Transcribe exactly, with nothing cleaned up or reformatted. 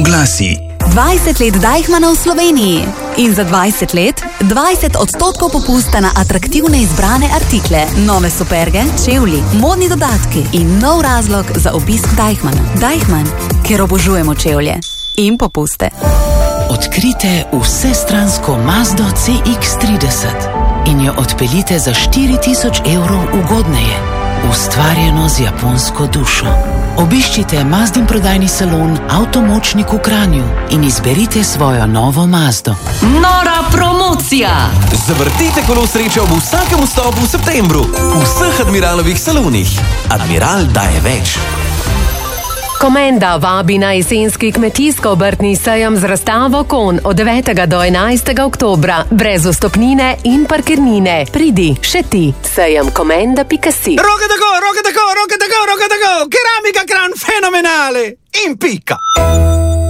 Oglasi. dvajset let Deichmanna v Sloveniji. In za dvajset let dvajset odstotkov popusta na atraktivne izbrane artikle, nove superge, čevlji, modni dodatki in nov razlog za obisk Deichmanna. Deichmann, kjer obožujemo čevlje in popuste. Odkrite vsestransko Mazdo C X trideset in jo odpeljite za štiri tisoč evrov ugodneje. Ustvarjeno z japonsko dušo. Obiščite Mazdin prodajni salon Avtomočnik v Kranju in izberite svojo novo Mazdo. Nora promocija! Zavrtite kolo sreče ob vsakem vstopu v septembru v vseh Admiralovih salonih. Admiral daje več. Komenda vabi na jesenski kmetijsko-obrtni sejem z razstavo konj od devetega do enajstega oktobra, brez vstopnine in parkirnine. Pridi, še ti, sejem komenda pika si. Roke tako, roke tako, roke tako, roke tako, keramika Kran fenomenale in pika.